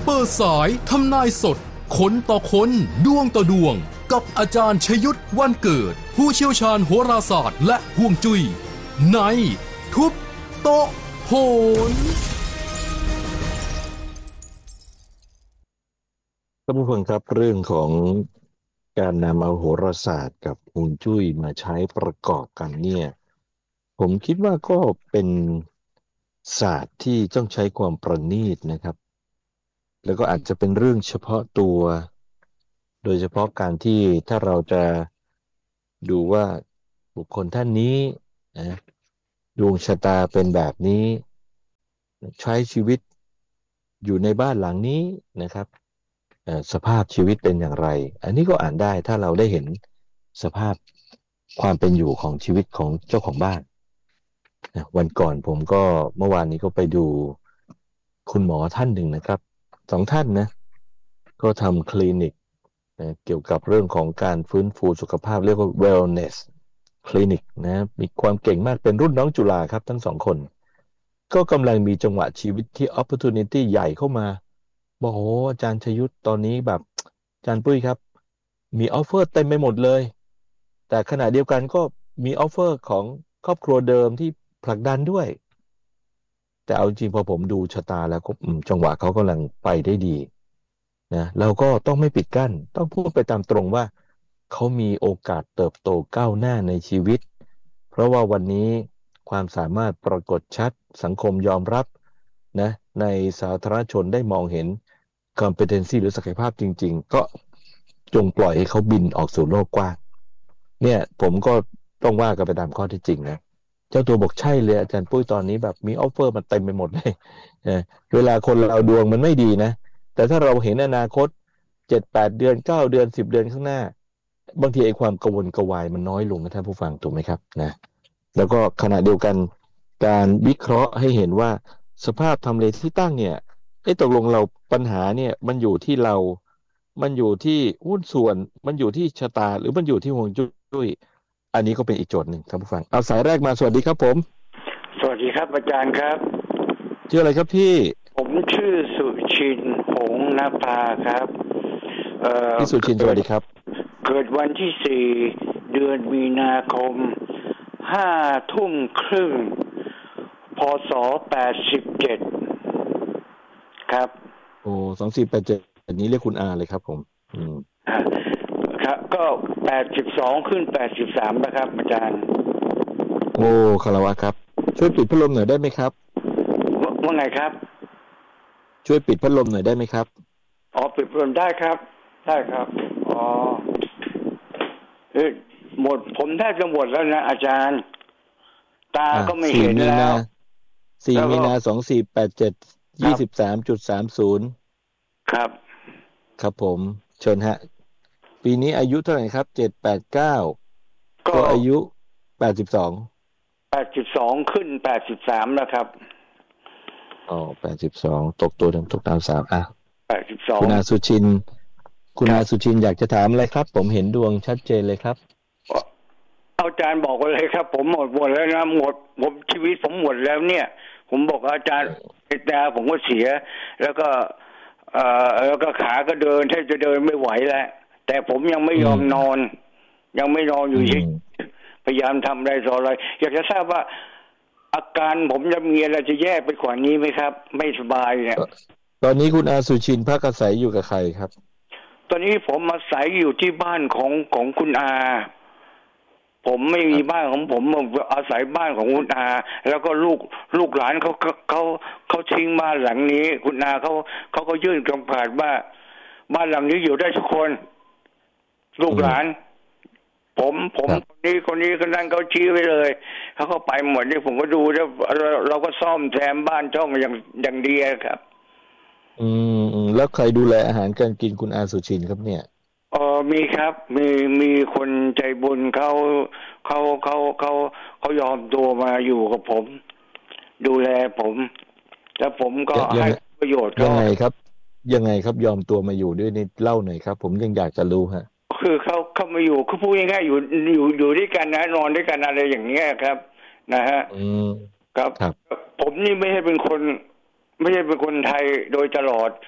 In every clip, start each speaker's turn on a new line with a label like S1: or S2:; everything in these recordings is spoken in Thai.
S1: เปิดสายทำนายสดคนต่อคนดวงต่อดวงกับอาจารย์ชยุทธวันเกิดผู้เชี่ยวชาญโหราศาสตร์และฮวงจุ้ยในทุบโต๊ะโหน
S2: ท่านผู้ฟังครับเรื่องของการนำเอาโหราศาสตร์กับฮวงจุ้ยมาใช้ประกอบกันเนี่ยผมคิดว่าก็เป็นศาสตร์ที่ต้องใช้ความประณีตนะครับแล้วก็อาจจะเป็นเรื่องเฉพาะตัวโดยเฉพาะการที่ถ้าเราจะดูว่าบุคคลท่านนี้นะดวงชะตาเป็นแบบนี้ใช้ชีวิตอยู่ในบ้านหลังนี้นะครับสภาพชีวิตเป็นอย่างไรอันนี้ก็อ่านได้ถ้าเราได้เห็นสภาพความเป็นอยู่ของชีวิตของเจ้าของบ้านวันก่อนผมก็เมื่อวานนี้ก็ไปดูคุณหมอท่านหนึ่งนะครับ2 ท่านนะก็ทำคลินิกเกี่ยวกับเรื่องของการฟื้นฟูสุขภาพเรียกว่า wellness คลินิกนะมีความเก่งมากเป็นรุ่นน้องจุฬาครับทั้ง2 คนก็กำลังมีจังหวะชีวิตที่ opportunity ใหญ่เข้ามาบอกโอ้อาจารย์ชยุทธตอนนี้แบบอาจารย์ปุ้ยครับมีออฟเฟอร์เต็มไปหมดเลยแต่ขณะเดียวกันก็มีออฟเฟอร์ของครอบครัวเดิมที่ผลักดันด้วยแต่เอาจริงพอผมดูชะตาแล้วก็จังหวะเขากำลังไปได้ดีนะเราก็ต้องไม่ปิดกั้นต้องพูดไปตามตรงว่าเขามีโอกาสเติบโตก้าวหน้าในชีวิตเพราะว่าวันนี้ความสามารถปรากฏชัดสังคมยอมรับนะในสาธารณชนได้มองเห็น competency หรือศักยภาพจริงๆก็จงปล่อยให้เขาบินออกสู่โลกกว้างเนี่ยผมก็ต้องว่ากันไปตามข้อที่จริงนะเจ้าตัวบอกใช่เลยอาจารย์ปุ้ยตอนนี้แบบมีออฟเฟอร์มันเต็มไปหมดเลยเวลาคนเราดวงมันไม่ดีนะแต่ถ้าเราเห็นอนาคต7-8 เดือน9 เดือน10 เดือนข้างหน้าบางทีไอ้ความกังวลกระวายมันน้อยลงนะท่านผู้ฟังถูกไหมครับนะแล้วก็ขณะเดียวกันการวิเคราะห์ให้เห็นว่าสภาพทำเลที่ตั้งเนี่ยตกลงเราปัญหาเนี่ยมันอยู่ที่เรามันอยู่ที่หุ้นส่วนมันอยู่ที่ชะตาหรือมันอยู่ที่ฮวงจุ้ยอันนี้ก็เป็นอีกโจทย์หนึ่งท่านผู้ฟังเอาสายแรกมาสวัสดีครับผม
S3: สวัสดีครับอาจารย์ครับ
S2: ชื่ออะไรครับพี่
S3: ผมชื่อสุชินหงส์นภาครับ
S2: พี่สุชินสวัสดีครับ
S3: เกิดวันที่4 เดือนมีนาคม5 ทุ่มครึ่งพ.ศ. 87ครับ
S2: โอ้2487อันนี้เรียกคุณอาเลยครับผม
S3: ครับก็82ขึ้น83นะครับอาจารย์
S2: โอ้คารวะครับช่วยปิดพัดลมหน่อยได้ไหมครับ
S3: ว่าไงครับ
S2: ช่วยปิดพัดลมหน่อยได้ไหมครับ
S3: อ๋อปิดพัดลมได้ครับได้ครับอ๋อหมดผมแทบจะหมดแล้วนะอาจารย์ตาก็ไม่เห็นแล้ว
S2: 4 มีนา 2487 23.30
S3: ครับ
S2: ครับผมเชิญฮะปีนี้อายุเท่าไหร่ครับ789ก็อายุ82
S3: ขึ้น83แล้วครับ
S2: อ๋อ82ตกตัวตกดาว3
S3: 82
S2: คุณอาสุชินอยากจะถามอะไรครับผมเห็นดวงชัดเจนเลยครับ
S3: อาจารย์บอกเลยครับผมหมดแล้วนะผมชีวิตผมหมดแล้วเนี่ยผมบอกอาจารย์แต่ผมก็เสียแล้วก็ขาก็เดินแทบจะเดินไม่ไหวแล้วแต่ผมยังไม่ยอมนอนยังไม่นอนอยู่ที่พยายามทำอะไรต่ออะไรอยากจะทราบว่าอาการผมจะมีอะไรจะแย่ไปกว่านี้ไหมครับไม่สบายเนี่ย
S2: ตอนนี้คุณอาสุชินพักอาศัยอยู่กับใครครับ
S3: ตอนนี้ผมอาศัยอยู่ที่บ้านของคุณอาผมไม่มีบ้านของผมอาศัยบ้านของคุณอาแล้วก็ลูกหลานเขาทิ้งบ้านหลังนี้คุณอาเขาก็ยื่นคำขาดว่าบ้านหลังนี้อยู่ได้ทุกคนลูกหลานผมคนนี้คนนั้นเขาชี้ไว้เลยเขาก็ไปหมดนี่ผมก็ดูแล้วเราก็ซ่อมแซมบ้านช่องอย่างดีครับ
S2: แล้วใครดูแลอาหารการกินคุณอาสุชินครับเนี่ย
S3: มีครับมีคนใจบุญเขายอมตัวมาอยู่กับผมดูแลผมแล้วผมก็ให้ประโยชน์
S2: ยังไงครับยอมตัวมาอยู่ด้วยนี่เล่าหน่อยครับผมยังอยากจะรู้ฮะ
S3: คือเขามาอยู่เขาพูดง่ายๆอยู่ด้วยกันนะนอนด้วยกันอะไรอย่างเงี้ยครับนะฮะครับผมนี่ไม่ใช่เป็นคนไทยโดยตลอด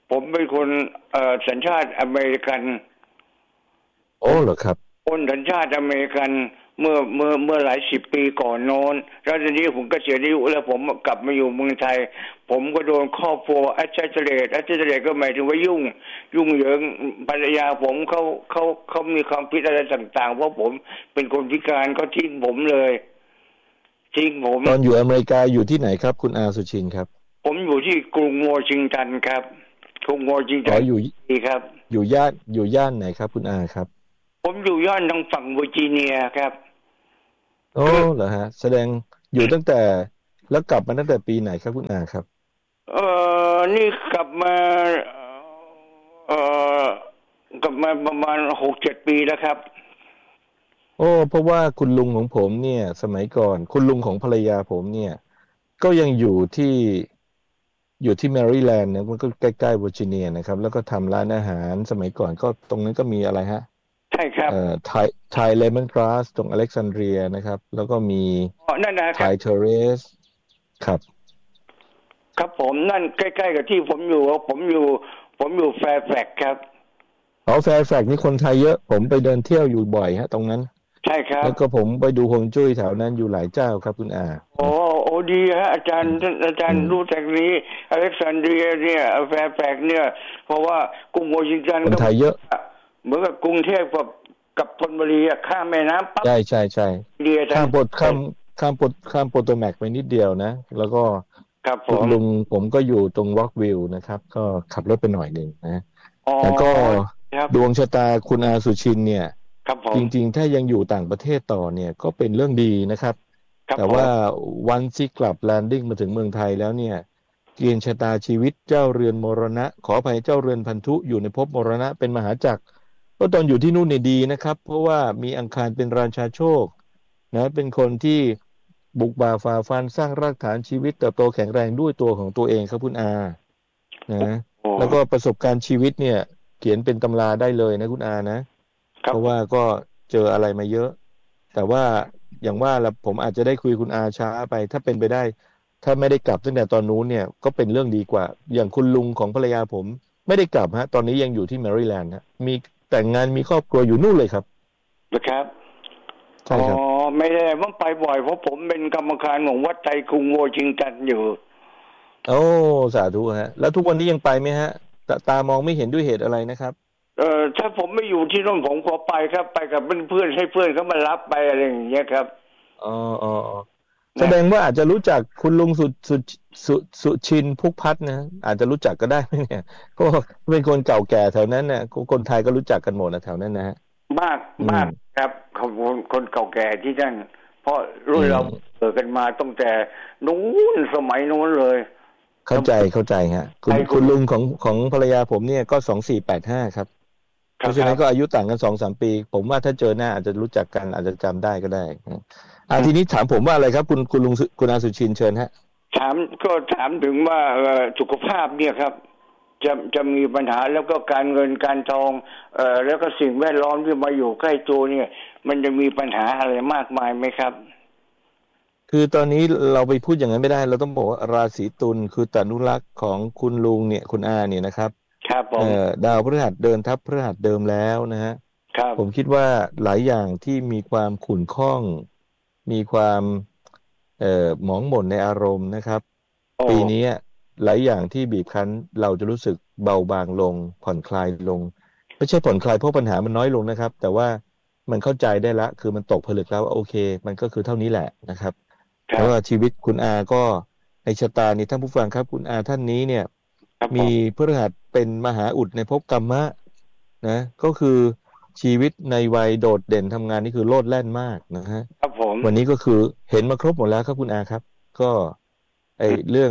S3: ผมเป็นคนสัญชาติอเมริกัน
S2: โอ้เหรอครับ
S3: คนสัญชาติอเมริกันเมื่อหลายสิบปีก่อนโน้นแล้วทีนี้ผมก็เสียอายุแล้วผมกลับมาอยู่เมืองไทยผมก็โดนครอบครัวแอชเชเรตก็หมายถึงว่ายุ่งเหยิงภรรยาผมเขามีความคิดอะไรต่างๆเพราะผมเป็นคนพิการก็ทิ้งผมเลยทิ้งผม
S2: ตอนอยู่อเมริกาอยู่ที่ไหนครับคุณอาสุชินครับ
S3: ผมอยู่ที่กรุงวอชิงตันครับกรุงวอชิงตัน
S2: อยู่
S3: ครับ
S2: อยู่ย่านไหนครับคุณอาครับ
S3: ผมอยู่ย่านทางฝั่งเวอร์จิเนียครับ
S2: โอ้เหรอฮะแสดงอยู่ตั้งแต่แล้วกลับมาตั้งแต่ปีไหนครับคุณอาครับ
S3: นี่กลับมากลับมาประมาณ 6-7 ปีแล้วครับ
S2: โอ้เพราะว่าคุณลุงของผมเนี่ยสมัยก่อนคุณลุงของภรรยาผมเนี่ยก็ยังอยู่ที่แมริแลนด์นะมันก็ใกล้ๆเวอร์จิเนียนะครับแล้วก็ทำร้านอาหารสมัยก่อนก็ตรงนั้นก็มีอะไรฮะ
S3: ใช่ครับ
S2: ไทยเลมอนกราสตรงอเล็กซานเดรียนะครับแล้วก็มี
S3: นั่นนะ
S2: ไทยเทเรสครับ
S3: ครับผมนั่นใกล้ๆกับที่ผมอยู่แฟร์แฟกซ์ครับ
S2: แฟร์แฟกซ์นี่คนไทยเยอะผมไปเดินเที่ยวอยู่บ่อยฮะตรงนั้น
S3: ใช่ครับ
S2: แล้วก็ผมไปดูฮวงจุ้ยแถวนั้นอยู่หลายเจ้าครับคุณอา
S3: โอ้ดีฮะอาจารย์รู้จากนี้อเล็กซานเดรียเนี่ยแฟร์แฟกซ์เนี่ยเพราะว่ากรุงวอชิงตัน
S2: คนไทยเยอะ
S3: เหมือนกับกรุงเทพกับธนบุรีข้ามแม่น้ำปั๊บ
S2: ใช่ข้ามโปรโตแมกไปนิดเดียวนะแล้วก็ลุงผมก็อยู่ตรงร็อกวิลล์นะครับก็ขับรถไปหน่อยหนึ่งนะแล้วก็ดวงชะตาคุณอาสุชินเนี่ยจริงๆถ้ายังอยู่ต่างประเทศต่อเนี่ยก็เป็นเรื่องดีนะครับแต่ว่าวันที่กลับแลนดิ้งมาถึงเมืองไทยแล้วเนี่ยเกณฑ์ชะตาชีวิตเจ้าเรือนมรณะขออภัยเจ้าเรือนพันธุอยู่ในภพมรณะเป็นมหาจักรก็ตอนอยู่ที่นู่นเนี่ยดีนะครับเพราะว่ามีอังคารเป็นราชาโชคนะเป็นคนที่บุกบ่าฝ่าฟันสร้างรากฐานชีวิตเติบโตแข็งแรงด้วยตัวของตัวเองครับคุณอานะแล้วก็ประสบการณ์ชีวิตเนี่ยเขียนเป็นตำราได้เลยนะคุณอานะเพราะว่าก็เจออะไรมาเยอะแต่ว่าอย่างว่าละผมอาจจะได้คุยคุณอาช้าไปถ้าเป็นไปได้ถ้าไม่ได้กลับตั้งแต่ตอนนู้นเนี่ยก็เป็นเรื่องดีกว่าอย่างคุณลุงของภรรยาผมไม่ได้กลับฮะตอนนี้ยังอยู่ที่แมริแลนด์ฮะมีแต่งงานมีครอบครัวอยู่นู่นเลยครับ
S3: นะครับ
S2: ใช่ครับ
S3: ไม่ได้ผมไปบ่อยเพราะผมเป็นกรรมการของวัดไทยกรุงวอชิงตันอยู่
S2: โอ้สาธุฮะแล้วทุกวันนี้ยังไปไหมฮะตามองไม่เห็นด้วยเหตุอะไรนะครับ
S3: ถ้าผมไม่อยู่ที่นู่นผมขอไปครับไปกับเพื่อนให้เพื่อนเขามารับไปอะไรอย่างเงี้ยครับ
S2: อ๋อแสดงว่าอาจจะรู้จักคุณลุงสุชินพุกพัฒน์นะอาจจะรู้จักก็ได้เนี่ยก็เป็นคนเก่าแก่แถวนั้นน่ะคนไทยก็รู้จักกันหมดนะแถวนั้นนะฮะ
S3: มากครับคนเก่าแก่ที่นั่นเพราะรุ่นเราเกิดกันมาตั้งแต่นู้นสมัยนู้นเลย
S2: เข้าใจฮะคุณลุงของภรรยาผมเนี่ยก็2485ครับเพราะฉะนั้นก็อายุต่างกัน 2-3 ปีผมว่าถ้าเจอหน้าอาจจะรู้จักกันอาจจะจำได้ก็ได้ทีนี้ถามผมว่าอะไรครับคุณลุงคุณอาสุชินเชิญฮะ
S3: ถามถึงว่าสุขภาพเนี่ยครับจะมีปัญหาแล้วก็การเงินการทองแล้วก็สิ่งแวดล้อมที่มาอยู่ใกล้ตัวเนี่ยมันจะมีปัญหาอะไรมากมายไหมครับ
S2: คือตอนนี้เราไปพูดอย่างนั้นไม่ได้เราต้องบอกว่าราศีตุลคือตนุรักษ์ของคุณลุงเนี่ยคุณอาเนี่ยนะครับ
S3: ครับผม
S2: ดาวพฤหัสเดินทับพฤหัสเดิมแล้วนะฮะผมคิดว่าหลายอย่างที่มีความขุ่นข้องมีความหมองหม่นในอารมณ์นะครับปีนี้หลายอย่างที่บีบคั้นเราจะรู้สึกเบาบางลงผ่อนคลายลงไม่ใช่ผ่อนคลายเพราะปัญหามันน้อยลงนะครับแต่ว่ามันเข้าใจได้ละคือมันตกผลึกแล้วโอเคมันก็คือเท่านี้แหละนะครับเพราะว่าชีวิตคุณอาก็ในชะตานี้ท่านผู้ฟังครับคุณอาท่านนี้เนี่ยมีพฤหัสเป็นมหาอุดในภพกรรมะนะก็คือชีวิตในวัยโดดเด่นทำงานนี่คือโลดแล่นมากนะฮะวันนี้ก็คือเห็นมาครบหมดแล้วครับคุณอาครับก็เรื่อง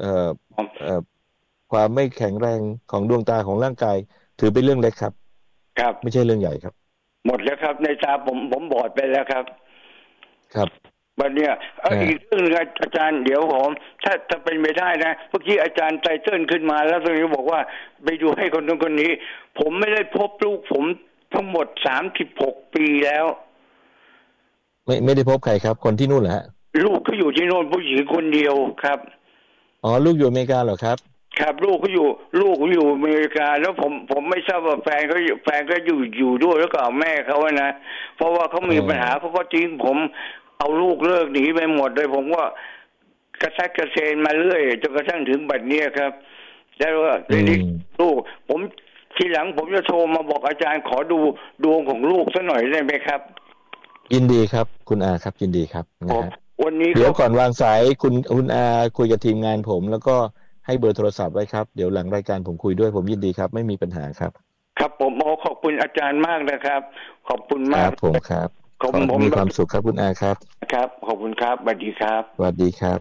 S2: ความไม่แข็งแรงของดวงตาของร่างกายถือเป็นเรื่องเล็กครับไม่ใช่เรื่องใหญ่ครับ
S3: หมดแล้วครับในตาผมบอดไปแล้วครับ
S2: ครับ
S3: วันเนี้ยอีกเรื่องนึงอาจารย์เดี๋ยวผมถ้าจะเป็นไม่ได้นะเมื่อกี้อาจารย์ไตเติ้ลขึ้นมาแล้วตรงนี้บอกว่าไปดูให้คนนู้นคนนี้ผมไม่ได้พบลูกผมทั้งหมด36 ปีแล้ว
S2: ไม่ได้พบใครครับคนที่นู่นเหรอฮะ
S3: ลูกเขาอยู่ที่โน่นผู้หญิงคนเดียวครับ
S2: ลูกอยู่อเมริกาเหรอครับ
S3: ครับลูกเขาอยู่อเมริกาแล้วผมไม่ทราบว่าแฟนก็อยู่ด้วยแล้วก็เอาแม่เขาอะนะเพราะว่าเขา
S2: เอ
S3: มีปัญหา
S2: อ
S3: เขาก็ทิ้งผมเอาลูกเลิกหนีไปหมดเลยผมก็กระซัดกระเซนมาเรื่อยจนกระทั่งถึงบัดเนี้ยครับแล้วว่า
S2: อื
S3: ทีนี้
S2: ม
S3: ลูกผมทีหลังผมจะโทรมาบอกอาจารย์ขอดูดวงของลูกสักหน่อยได้ไหมครับ
S2: ยินดีครับคุณอาครับยินดีครับ
S3: ผม
S2: นะฮะ
S3: วันนี้ก็
S2: เดี๋ยวก่อนวางสายคุณอาคุยกับทีมงานผมแล้วก็ให้เบอร์โทรศัพท์ไว้ครับเดี๋ยวหลังรายการผมคุยด้วยผมยินดีครับไม่มีปัญหาครับ
S3: ครับผมขอบคุณอาจารย์มากนะครับขอบคุณมาก
S2: ครับผมครับขอ
S3: ผม
S2: มีความสุขครับคุณอาครับ
S3: ครับขอบคุณครับสวัสดีครับ
S2: สวัสดีครับ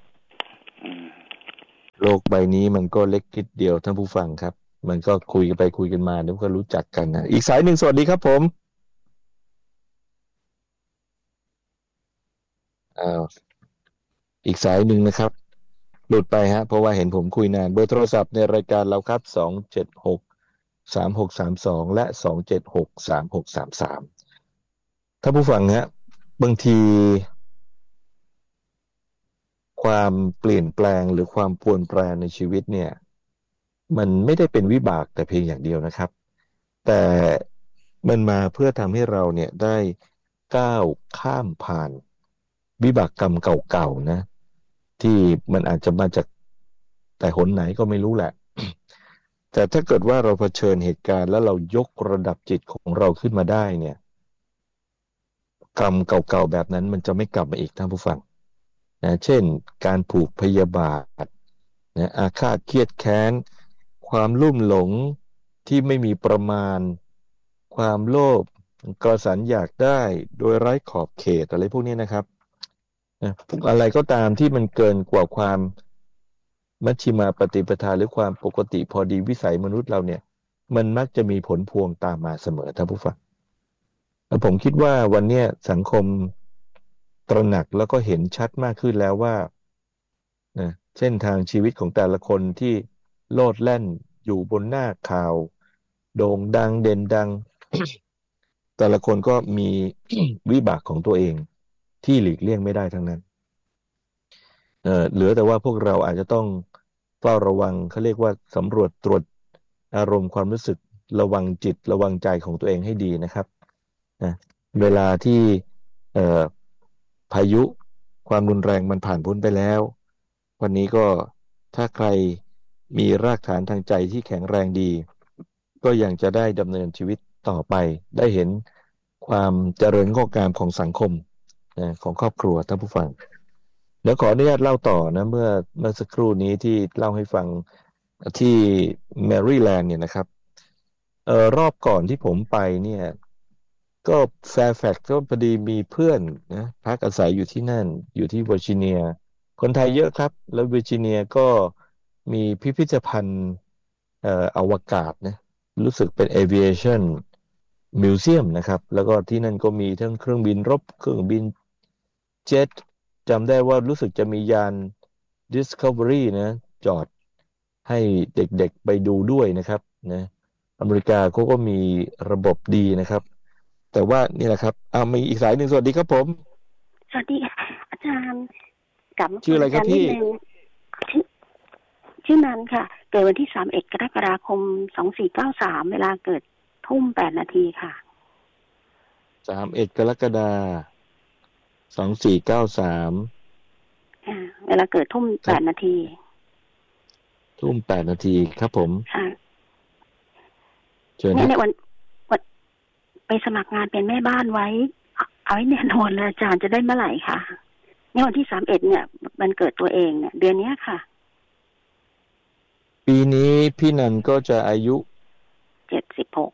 S2: โลกใบนี้มันก็เล็กนิดเดียวท่านผู้ฟังครับมันก็คุยกันไปคุยกันมาเดี๋ยวก็รู้จักกันนะอีกสายหนึ่งสวัสดีครับผมอ้าวอีกสายหนึ่งนะครับหลุดไปฮะเพราะว่าเห็นผมคุยนานเบอร์โทรศัพท์ในรายการเราครับ2763632และ2763633ถ้าผู้ฟังฮะบางทีความเปลี่ยนแปลงหรือความปรวนแปรในชีวิตเนี่ยมันไม่ได้เป็นวิบากแต่เพียงอย่างเดียวนะครับแต่มันมาเพื่อทำให้เราเนี่ยได้ก้าวข้ามผ่านวิบากกรรมเก่าๆนะที่มันอาจจะมาจากแต่หนไหนก็ไม่รู้แหละ แต่ถ้าเกิดว่าเราเผชิญเหตุการณ์แล้วเรายกระดับจิตของเราขึ้นมาได้เนี่ยกรรมเก่าๆแบบนั้นมันจะไม่กลับมาอีกท่านผู้ฟังนะเช่นการผูกพยาบาทนะอาฆาตเครียดแค้นความลุ่มหลงที่ไม่มีประมาณความโลภกระสันอยากได้โดยไร้ขอบเขตอะไรพวกนี้นะครับนะอะไรก็ตามที่มันเกินกว่าความมัชฌิมาปฏิปทาหรือความปกติพอดีวิสัยมนุษย์เราเนี่ยมันมักจะมีผลพวงตามมาเสมอท่านผู้ฟังผมคิดว่าวันนี้สังคมตระหนักแล้วก็เห็นชัดมากขึ้นแล้วว่านะเส้นทางชีวิตของแต่ละคนที่โลดแล่นอยู่บนหน้าข่าวโด่งดังเด่นดัง แต่ละคนก็มี วิบากของตัวเองที่หลีกเลี่ยงไม่ได้ทั้งนั้นเหลือแต่ว่าพวกเราอาจจะต้องเฝ้าระวังเขาเรียกว่าสำรวจตรวจอารมณ์ความรู้สึกระวังจิตระวังใจของตัวเองให้ดีนะครับนะเวลาที่พายุความรุนแรงมันผ่านพ้นไปแล้ววันนี้ก็ถ้าใครมีรากฐานทางใจที่แข็งแรงดีก็ยังจะได้ดำเนินชีวิตต่อไปได้เห็นความเจริญงอกงามของสังคมของครอบครัวท่านผู้ฟังเดี๋ยวขออนุญาตเล่าต่อนะเมื่อสักครู่นี้ที่เล่าให้ฟังที่แมรี่แลนด์เนี่ยนะครับรอบก่อนที่ผมไปเนี่ยก็แฟร์แฟกต์ก็พอดีมีเพื่อนนะพักอาศัยอยู่ที่นั่นอยู่ที่เวอร์จิเนียคนไทยเยอะครับแล้วเวอร์จิเนียก็มีพิพิธภัณฑ์อวกาศนะรู้สึกเป็น Aviation Museum นะครับแล้วก็ที่นั่นก็มีทั้งเครื่องบินรบเครื่องบินเจ็ตจำได้ว่ารู้สึกจะมียาน Discovery นะจอดให้เด็กๆไปดูด้วยนะครับนะอเมริกาเขาก็มีระบบดีนะครับแต่ว่านี่แหละครับมีอีกสายหนึ่งสวัสดีครับผม
S4: สวัสดีอาจารย์กลับมา
S2: ชื่ออะไรครับพี่
S4: ชื่อนันค่ะเกิดวันที่31 กรกฎาคม 2493เวลาเกิดทุ่ม8 นาทีค่ะ
S2: 31 กรกฎาคม 2493
S4: เวลาเกิดทุ่ม8 นาที
S2: ทุ่ม8 นาทีครับผม
S4: ค่ะ
S2: เชิญ
S4: ในวันไปสมัครงานเป็นแม่บ้านไว้เอาให้แน่นอนเลยอาจารย์จะได้เมื่อไหร่ค่ะในวันที่31เนี่ยมันเกิดตัวเองเนี่ยเดือนนี้ค่ะ
S2: ปีนี้พี่นันก็จะอายุ
S4: 76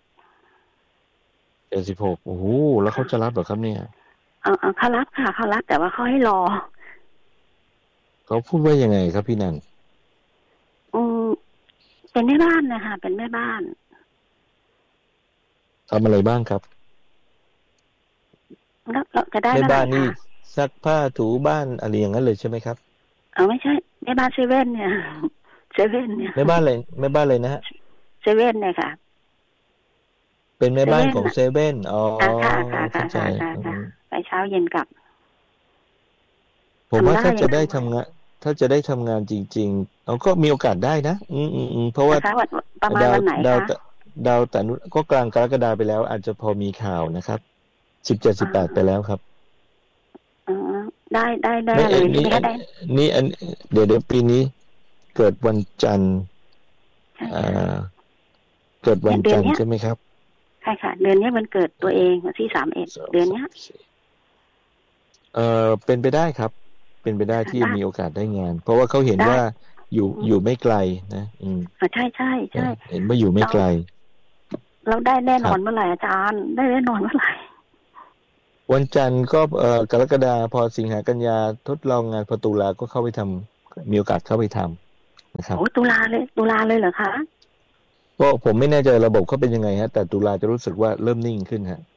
S2: โอ้โหแล้วเขาจะรับเหรอครับเนี่ย
S4: เขารับค่ะเขารับแต่ว่าเขาให้รอ
S2: เขาพูดว่ายังไงครับพี่นัน
S4: เป็นแม่บ้านนะคะเป็นแม่บ้าน
S2: ทำอะไรบ้างครับ
S4: แล้วจะได้
S2: แม่บ้านนี่ซักผ้าถูบ้านอะไรอย่างนั้นเลยใช่ไหมครับ
S4: ไม่ใช่แม่บ้านเซเว่นเนี่ยเซเว่นเนี่ย
S2: แม่บ้านเลยแม่บ้านเลยนะฮะ
S4: เซเว่นเนี่ยค่ะ
S2: เป็นแม่บ้านของเซเว่น
S4: ค่ะไปเช้าเย็นกลับ
S2: ผมว่าถ้าจะได้ทำงานถ้าจะได้ทำงานจริงๆเราก็มีโอกาสได้นะเพราะว่า
S4: นะคะประมาณวันไหนคะ
S2: ดาวแต่ก็กลางกรกฎาไปแล้วอาจจะพอมีข่าวนะครับ17-18ไปแล้วครับ
S4: ได้เลย
S2: นี่อันเดี๋ยวปีนี้เกิดวันจันทร์เกิดวันจันทร์ใช่ไหมครับ
S4: ใช่ค่ะเดือนนี้มันเกิดตัวเองวันที่31เดือนนี้
S2: เป็นไปได้ครับเป็นไปได้ที่มีโอกาสได้งานเพราะว่าเขาเห็นว่าอยู่ไม่ไกลนะ
S4: ใช่
S2: เห็นว่าอยู่ไม่ไกล
S4: เราได้แน่นอนเมื่อไหร่อาจารย์ได้แน่นอนเมื่อไหร่
S2: วันจันทร์ก็กรกฎาพอสิงหากันยาทดลองงานพอตุลาก็เข้าไปทำมีโอกาสเข้าไปทำนะครับ
S4: โอ้ตุลาเลยเหรอคะ
S2: ก็ผมไม่แน่ใจระบบเขาเป็นยังไงฮะแต่ตุลาจะรู้สึกว่าเริ่มนิ่งขึ้นฮะ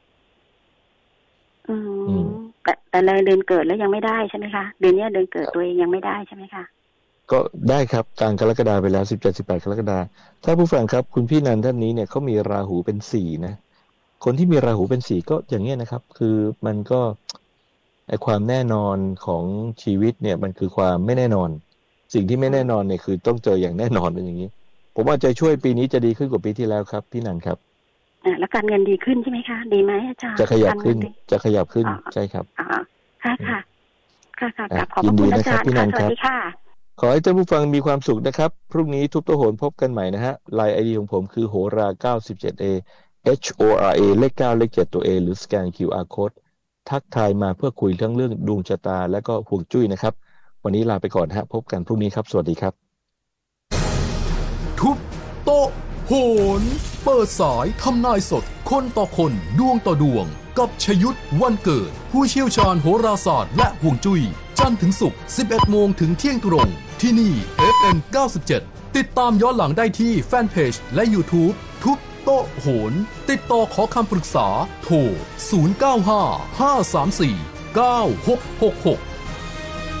S4: แต่เลยเดือนเกิดแล้วยังไม่ได้ใช่ไหมคะเดือนนี้เดือนเกิดตัวเองยังไม่ได้ใช่ไหมคะ
S2: ก็ได้ครับกลางกรกฎาไปแล้ว17-18กรกฎาถ้าผู้ฟังครับคุณพี่นันท่านนี้เนี่ยเขามีราหูเป็น4นะคนที่มีราหูเป็น4ก็อย่างเงี้ยนะครับคือมันก็ไอความแน่นอนของชีวิตเนี่ยมันคือความไม่แน่นอนสิ่งที่ไม่แน่นอนเนี่ยคือต้องเจออย่างแน่นอนเป็นอย่างนี้ผมว่าใจช่วยปีนี้จะดีขึ้นกว่าปีที่แล้วครับพี่นันครับ
S4: แล้วการเงินดีขึ้นใช่ไหมคะดีไหมอาจารย์
S2: จะขยับขึ้นใช่ครับ
S4: ค่ะขอบคุณอาจารย์ค่ะสวัสดีค่ะ
S2: ขอให้ท่านผู้ฟังมีความสุขนะครับพรุ่งนี้ทุบโต๊ะโหรพบกันใหม่นะฮะ LINE ID ของผมคือโหรา97A HORA เลข9เลข7ตัว A หรือสแกน QR Code ทักทายมาเพื่อคุยเรื่องดวงชะตาและก็ห่วงจุ้ยนะครับวันนี้ลาไปก่อนฮะพบกันพรุ่งนี้ครับสวัสดีครับ
S1: ทุบโต๊ะโหรเปิดสายทำนายสดคนต่อคนดวงต่อดวงกับชยุทธวันเกิดผู้เชี่ยวชาญโหราศาสตร์และห่วงจุ้ยจันทร์ถึงศุกร์ 11 โมงถึงเที่ยงตรงที่นี่ FM 97ติดตามย้อนหลังได้ที่แฟนเพจและ YouTube ทุบโต๊ะโหรติดต่อขอคำปรึกษาโทร 095 534 9666